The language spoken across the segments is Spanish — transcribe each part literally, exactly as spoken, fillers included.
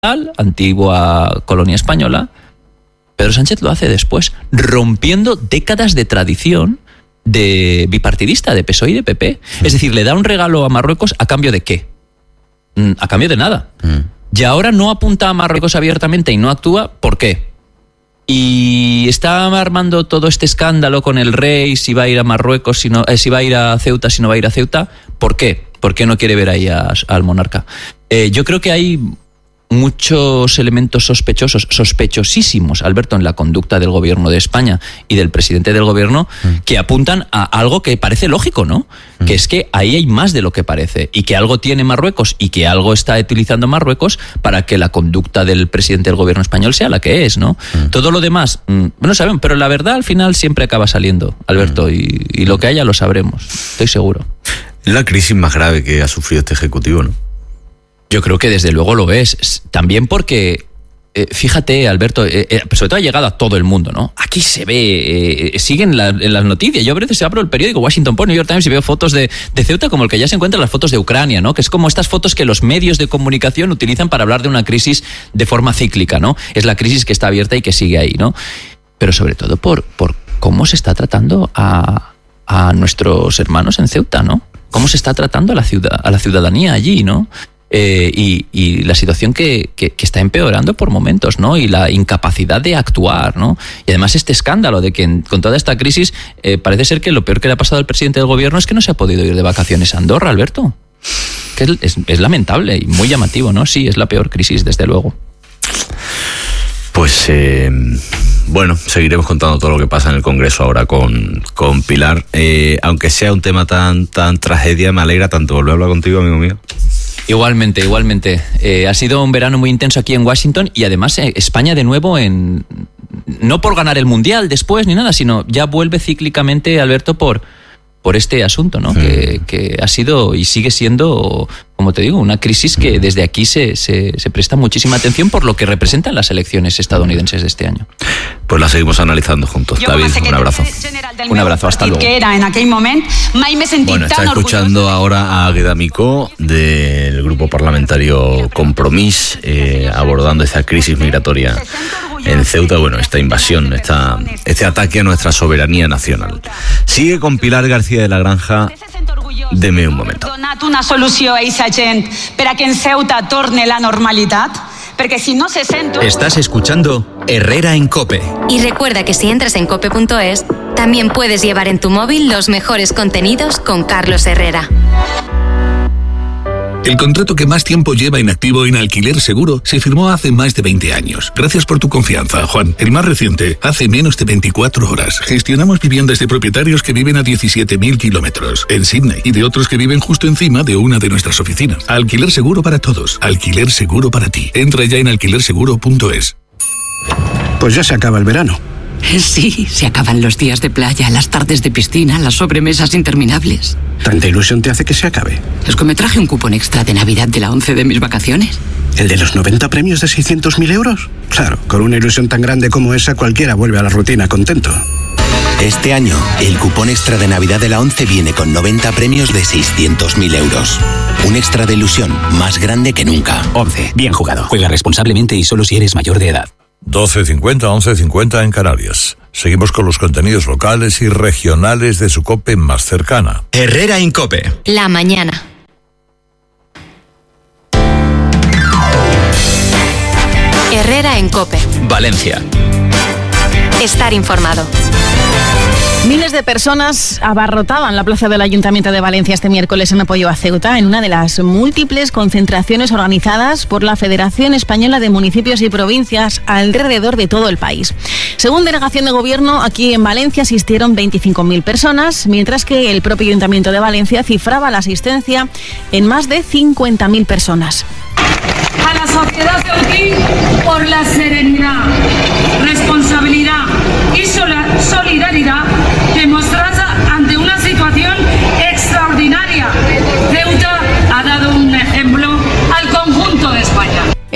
antigua colonia española. Pedro Sánchez lo hace después, rompiendo décadas de tradición de bipartidista, de P S O E y de P P. Es decir, le da un regalo a Marruecos a cambio de ¿qué? A cambio de nada. Mm. Y ahora no apunta a Marruecos abiertamente y no actúa, ¿por qué? Y está armando todo este escándalo con el rey, si va a ir a Marruecos, si, no, eh, si va a ir a Ceuta, si no va a ir a Ceuta. ¿Por qué? ¿Por qué no quiere ver ahí a, al monarca? Eh, yo creo que hay muchos elementos sospechosos, sospechosísimos, Alberto, en la conducta del gobierno de España y del presidente del gobierno, mm. que apuntan a algo que parece lógico, ¿no? Mm. Que es que ahí hay más de lo que parece y que algo tiene Marruecos y que algo está utilizando Marruecos para que la conducta del presidente del gobierno español sea la que es, ¿no? Mm. Todo lo demás, mm, no sabemos, pero la verdad al final siempre acaba saliendo, Alberto, mm. y, y lo que haya lo sabremos, estoy seguro. Es la crisis más grave que ha sufrido este ejecutivo, ¿no? Yo creo que desde luego lo es. También porque, eh, fíjate, Alberto, eh, eh, sobre todo ha llegado a todo el mundo, ¿no? Aquí se ve, eh, siguen la, en las noticias. Yo a veces abro el periódico Washington Post, New York Times y veo fotos de, de Ceuta como el que ya se encuentran las fotos de Ucrania, ¿no? Que es como estas fotos que los medios de comunicación utilizan para hablar de una crisis de forma cíclica, ¿no? Es la crisis que está abierta y que sigue ahí, ¿no? Pero sobre todo por, por cómo se está tratando a, a nuestros hermanos en Ceuta, ¿no? Cómo se está tratando a la ciudad, a la ciudadanía allí, ¿no? Eh, y, y la situación que, que, que está empeorando por momentos, ¿no? Y la incapacidad de actuar, ¿no? Y además este escándalo de que en, con toda esta crisis eh, parece ser que lo peor que le ha pasado al presidente del gobierno es que no se ha podido ir de vacaciones a Andorra, Alberto. Que es, es, es lamentable y muy llamativo, ¿no? Sí, es la peor crisis, desde luego. Pues, eh, bueno, seguiremos contando todo lo que pasa en el Congreso ahora con, con Pilar. Eh, aunque sea un tema tan, tan tragedia, me alegra tanto volver a hablar contigo, amigo mío. Igualmente, igualmente. Eh, ha sido un verano muy intenso aquí en Washington y además eh, España de nuevo en... No por ganar el Mundial después ni nada, sino ya vuelve cíclicamente, Alberto, por, por este asunto, ¿no? Sí. Que, que ha sido y sigue siendo, como te digo, una crisis que desde aquí se, se, se presta muchísima atención por lo que representan las elecciones estadounidenses de este año. Pues la seguimos analizando juntos. David, un abrazo. Un abrazo, hasta luego. Que era en aquel momento, mai me sentí bueno, está tan escuchando ahora a Águeda Micó del grupo parlamentario Compromís, eh, abordando esta crisis migratoria en Ceuta, bueno, esta invasión, esta, este ataque a nuestra soberanía nacional. Sigue con Pilar García de la Granja. Deme un momento. Donat una solució a esa gent per a que en Ceuta torne la normalitat, perquè si no se sent... Estás escuchando Herrera en COPE. Y recuerda que si entras en cope punto es, también puedes llevar en tu móvil los mejores contenidos con Carlos Herrera. El contrato que más tiempo lleva inactivo en Alquiler Seguro se firmó hace más de veinte años. Gracias por tu confianza, Juan. El más reciente, hace menos de veinticuatro horas. Gestionamos viviendas de propietarios que viven a diecisiete mil kilómetros en Sydney y de otros que viven justo encima de una de nuestras oficinas. Alquiler Seguro para todos. Alquiler Seguro para ti. Entra ya en alquiler seguro punto es. Pues ya se acaba el verano. Sí, se acaban los días de playa, las tardes de piscina, las sobremesas interminables. ¿Tanta ilusión te hace que se acabe? Es que me traje un cupón extra de Navidad de la once de mis vacaciones. ¿El de los noventa premios de seiscientos mil euros? Claro, con una ilusión tan grande como esa, cualquiera vuelve a la rutina contento. Este año, el cupón extra de Navidad de la once viene con noventa premios de seiscientos mil euros. Un extra de ilusión más grande que nunca. once. Bien jugado. Juega responsablemente y solo si eres mayor de edad. doce cincuenta, once cincuenta en Canarias. Seguimos con los contenidos locales y regionales de su COPE más cercana. Herrera en COPE. La mañana. Herrera en COPE. Valencia. Estar informado. Miles de personas abarrotaban la plaza del Ayuntamiento de Valencia este miércoles en apoyo a Ceuta, en una de las múltiples concentraciones organizadas por la Federación Española de Municipios y Provincias alrededor de todo el país. Según delegación de gobierno, aquí en Valencia asistieron veinticinco mil personas, mientras que el propio Ayuntamiento de Valencia cifraba la asistencia en más de cincuenta mil personas. A la sociedad ceutí por la serenidad, responsabilidad y solidaridad demostrada ante una situación extraordinaria. Ceuta ha dado un ejemplo al conjunto de España. El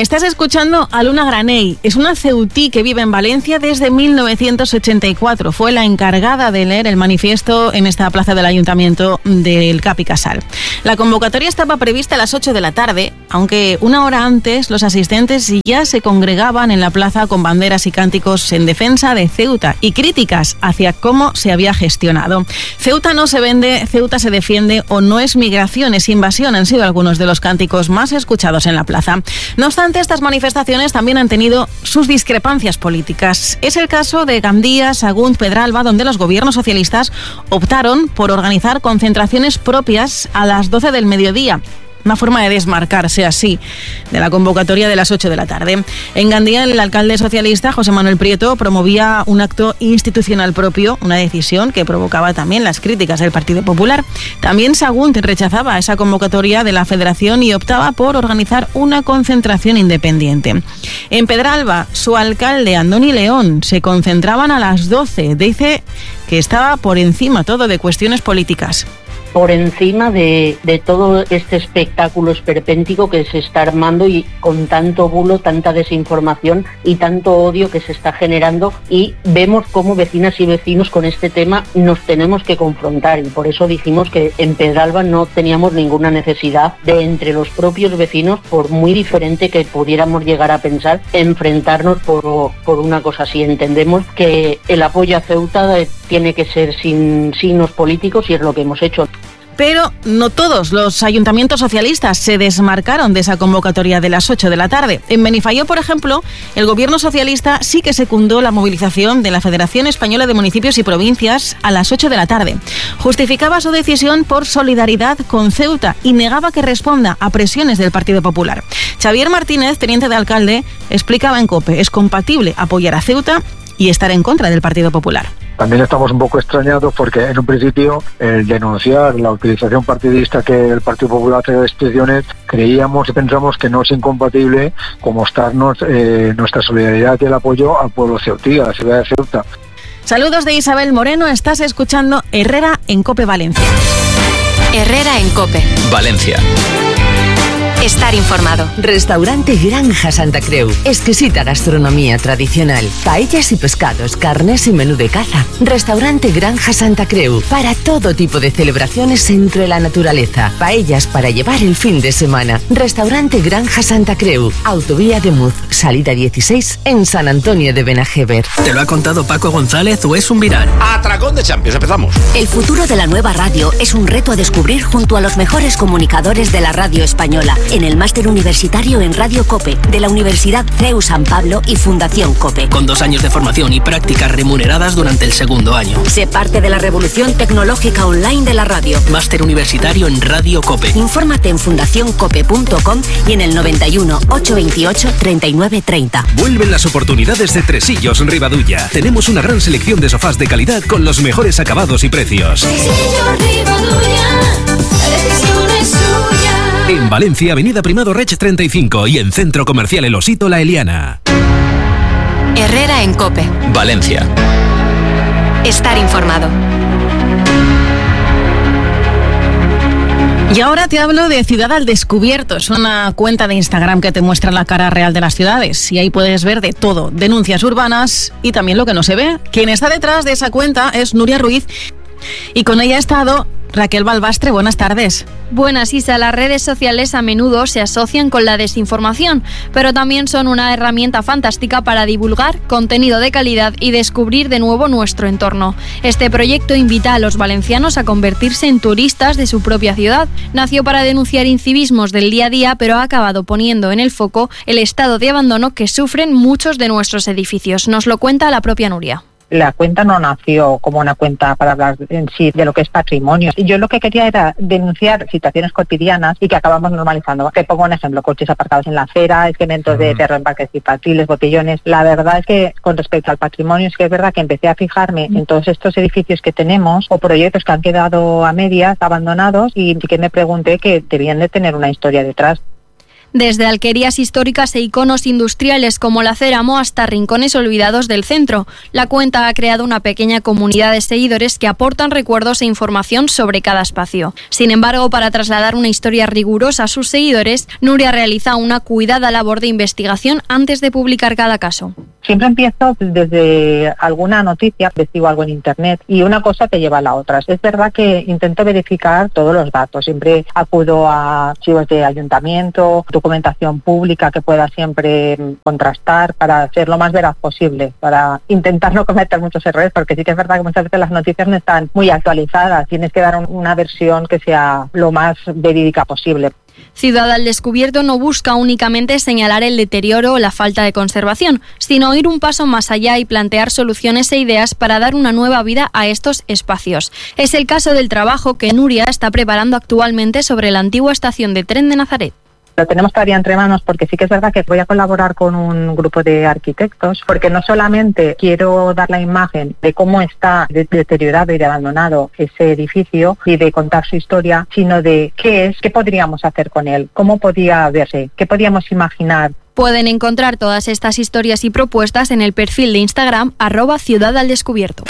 Estás escuchando a Luna Graney. Es una ceutí que vive en Valencia desde mil novecientos ochenta y cuatro. Fue la encargada de leer el manifiesto en esta plaza del Ayuntamiento del Cap i Casal. La convocatoria estaba prevista a las ocho de la tarde, aunque una hora antes los asistentes ya se congregaban en la plaza con banderas y cánticos en defensa de Ceuta y críticas hacia cómo se había gestionado. Ceuta no se vende, Ceuta se defiende o no es migración, es invasión, han sido algunos de los cánticos más escuchados en la plaza. No obstante, estas manifestaciones también han tenido sus discrepancias políticas. Es el caso de Gandía, Sagunt, Pedralba, donde los gobiernos socialistas optaron por organizar concentraciones propias a las doce del mediodía. Una forma de desmarcarse así de la convocatoria de las ocho de la tarde. En Gandía, el alcalde socialista, José Manuel Prieto, promovía un acto institucional propio, una decisión que provocaba también las críticas del Partido Popular. También Sagunt rechazaba esa convocatoria de la Federación y optaba por organizar una concentración independiente. En Pedralba, su alcalde, Andoni León, se concentraban a las doce. Dice que estaba por encima todo de cuestiones políticas. Por encima de, de todo este espectáculo esperpéntico que se está armando y con tanto bulo, tanta desinformación y tanto odio que se está generando, y vemos cómo vecinas y vecinos con este tema nos tenemos que confrontar, y por eso dijimos que en Pedralba no teníamos ninguna necesidad de, entre los propios vecinos, por muy diferente que pudiéramos llegar a pensar, enfrentarnos por, por una cosa así. Entendemos que el apoyo a Ceuta tiene que ser sin signos políticos y es lo que hemos hecho. Pero no todos los ayuntamientos socialistas se desmarcaron de esa convocatoria de las ocho de la tarde. En Benifaió, por ejemplo, el gobierno socialista sí que secundó la movilización de la Federación Española de Municipios y Provincias a las ocho de la tarde. Justificaba su decisión por solidaridad con Ceuta y negaba que responda a presiones del Partido Popular. Xavier Martínez, teniente de alcalde, explicaba en COPE: es compatible apoyar a Ceuta y estar en contra del Partido Popular. También estamos un poco extrañados porque en un principio el denunciar la utilización partidista que el Partido Popular hace de instituciones, creíamos y pensamos que no es incompatible con mostrarnos eh, nuestra solidaridad y el apoyo al pueblo ceutí, a la ciudad de Ceuta. Saludos de Isabel Moreno, estás escuchando Herrera en COPE Valencia. Herrera en COPE Valencia. Estar informado. Restaurante Granja Santa Creu. Exquisita gastronomía tradicional. Paellas y pescados, carnes y menú de caza. Restaurante Granja Santa Creu. Para todo tipo de celebraciones entre la naturaleza. Paellas para llevar el fin de semana. Restaurante Granja Santa Creu. Autovía de Muz, salida dieciséis, en San Antonio de Benajever. ¿Te lo ha contado Paco González o es un viral? Atracón de Champions, empezamos. El futuro de la nueva radio es un reto a descubrir junto a los mejores comunicadores de la radio española, en el máster universitario en Radio COPE de la Universidad C E U San Pablo y Fundación COPE. Con dos años de formación y prácticas remuneradas durante el segundo año. Sé parte de la revolución tecnológica online de la radio. Máster universitario en Radio COPE. Infórmate en fundación cope punto com y en el noventa y uno, ochocientos veintiocho, treinta y nueve treinta. Vuelven las oportunidades de Tresillos Ribadulla. Tenemos una gran selección de sofás de calidad con los mejores acabados y precios. Tresillos Ribadulla, la decisión es suya. En Valencia, Avenida Primado Rech treinta y cinco, y en Centro Comercial El Osito La Eliana. Herrera en COPE Valencia. Estar informado. Y ahora te hablo de Ciudad al Descubierto. Es una cuenta de Instagram que te muestra la cara real de las ciudades. Y ahí puedes ver de todo, denuncias urbanas y también lo que no se ve. Quien está detrás de esa cuenta es Nuria Ruiz. Y con ella ha estado Raquel Balbastre. Buenas tardes. Buenas, Isa. Las redes sociales a menudo se asocian con la desinformación, pero también son una herramienta fantástica para divulgar contenido de calidad y descubrir de nuevo nuestro entorno. Este proyecto invita a los valencianos a convertirse en turistas de su propia ciudad. Nació para denunciar incivismos del día a día, pero ha acabado poniendo en el foco el estado de abandono que sufren muchos de nuestros edificios. Nos lo cuenta la propia Nuria. La cuenta no nació como una cuenta para hablar en sí de lo que es patrimonio. Yo lo que quería era denunciar situaciones cotidianas y que acabamos normalizando. Te pongo un ejemplo: coches aparcados en la acera, excrementos de perro en parques infantiles, botellones. La verdad es que con respecto al patrimonio es que es verdad que empecé a fijarme en todos estos edificios que tenemos o proyectos que han quedado a medias, abandonados, y que me pregunté que debían de tener una historia detrás. Desde alquerías históricas e iconos industriales como la Céramo hasta rincones olvidados del centro. La cuenta ha creado una pequeña comunidad de seguidores que aportan recuerdos e información sobre cada espacio. Sin embargo, para trasladar una historia rigurosa a sus seguidores, Nuria realiza una cuidada labor de investigación antes de publicar cada caso. Siempre empiezo desde alguna noticia, investigo algo en internet y una cosa te lleva a la otra. Es verdad que intento verificar todos los datos. Siempre acudo a archivos de ayuntamiento, documentación pública que pueda siempre contrastar para ser lo más veraz posible, para intentar no cometer muchos errores, porque sí que es verdad que muchas veces las noticias no están muy actualizadas. Tienes que dar un, una versión que sea lo más verídica posible. Ciudad al Descubierto no busca únicamente señalar el deterioro o la falta de conservación, sino ir un paso más allá y plantear soluciones e ideas para dar una nueva vida a estos espacios. Es el caso del trabajo que Nuria está preparando actualmente sobre la antigua estación de tren de Nazaret. Lo tenemos todavía entre manos porque sí que es verdad que voy a colaborar con un grupo de arquitectos, porque no solamente quiero dar la imagen de cómo está deteriorado y de abandonado ese edificio y de contar su historia, sino de qué es, qué podríamos hacer con él, cómo podía verse, qué podíamos imaginar. Pueden encontrar todas estas historias y propuestas en el perfil de Instagram arroba Ciudad al Descubierto.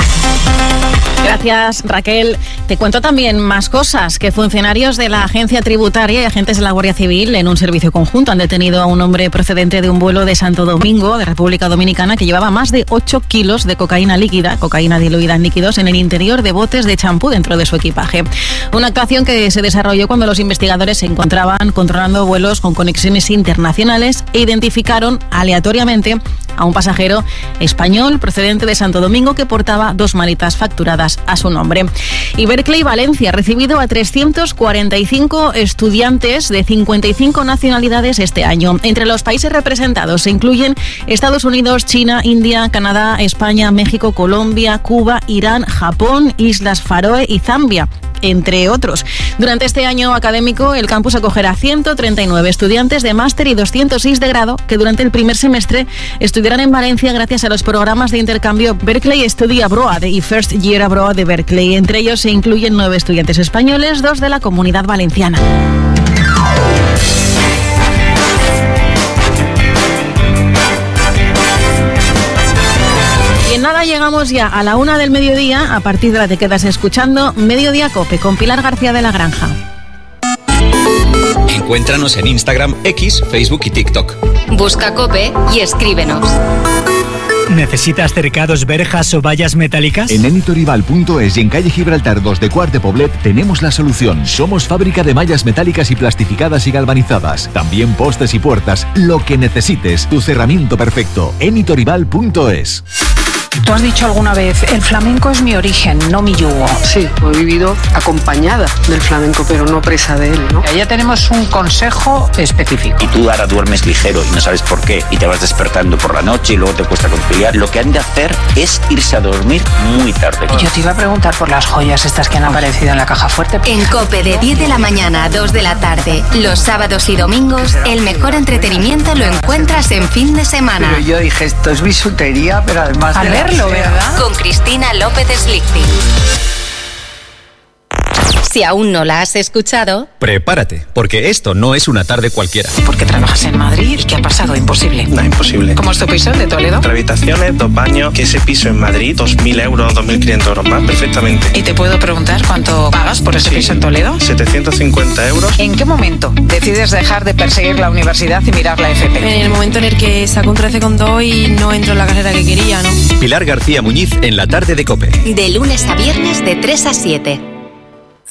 Gracias, Raquel. Te cuento también más cosas, que funcionarios de la Agencia Tributaria y agentes de la Guardia Civil en un servicio conjunto han detenido a un hombre procedente de un vuelo de Santo Domingo, de República Dominicana, que llevaba más de ocho kilos de cocaína líquida, cocaína diluida en líquidos, en el interior de botes de champú dentro de su equipaje. Una actuación que se desarrolló cuando los investigadores se encontraban controlando vuelos con conexiones internacionales e identificaron aleatoriamente a un pasajero español procedente de Santo Domingo que portaba dos maletas facturadas a su nombre. Y Berkeley Valencia ha recibido a trescientos cuarenta y cinco estudiantes de cincuenta y cinco nacionalidades este año. Entre los países representados se incluyen Estados Unidos, China, India, Canadá, España, México, Colombia, Cuba, Irán, Japón, Islas Faroe y Zambia, entre otros. Durante este año académico, el campus acogerá ciento treinta y nueve estudiantes de máster y doscientos seis de grado que durante el primer semestre estudiarán en Valencia gracias a los programas de intercambio Berkeley Study Abroad y First Year Abroad de Berkeley. Entre ellos se incluyen nueve estudiantes españoles, dos de la Comunidad Valenciana. Y en nada llegamos ya a la una del mediodía. A partir de la te quedas escuchando Mediodía Cope con Pilar García de la Granja. Encuéntranos en Instagram, X, Facebook y TikTok. Busca Cope y escríbenos. ¿Necesitas cercados, verjas o vallas metálicas? En enitoribal punto es y en calle Gibraltar dos de Quart de Poblet tenemos la solución. Somos fábrica de mallas metálicas y plastificadas y galvanizadas. También postes y puertas. Lo que necesites. Tu cerramiento perfecto. enitoribal punto es. Tú has dicho alguna vez, el flamenco es mi origen, no mi yugo. Sí, he vivido acompañada del flamenco, pero no presa de él, ¿no? Ya tenemos un consejo específico. Y tú ahora duermes ligero y no sabes por qué, y te vas despertando por la noche y luego te cuesta conciliar. Lo que han de hacer es irse a dormir muy tarde. Yo te iba a preguntar por las joyas estas que han aparecido en la caja fuerte. En Cope de diez de la mañana a dos de la tarde, los sábados y domingos, el mejor entretenimiento lo encuentras en fin de semana. Pero yo dije, esto es bisutería, pero además a de verlo, ¿verdad? Con Cristina López Slichting. Si aún no la has escuchado, prepárate, porque esto no es una tarde cualquiera. ¿Por qué trabajas en Madrid? ¿Y qué ha pasado? Imposible. No, imposible. ¿Cómo es tu piso de Toledo? Tres habitaciones, dos baños, que ese piso en Madrid, dos mil euros, dos mil quinientos euros más, perfectamente. ¿Y te puedo preguntar cuánto pagas por ese sí. piso en Toledo? setecientos cincuenta euros. ¿En qué momento decides dejar de perseguir la universidad y mirar la F P? En el momento en el que saco un trece coma dos y no entro en la carrera que quería, ¿no? Pilar García Muñiz en la tarde de COPE. De lunes a viernes de tres a siete.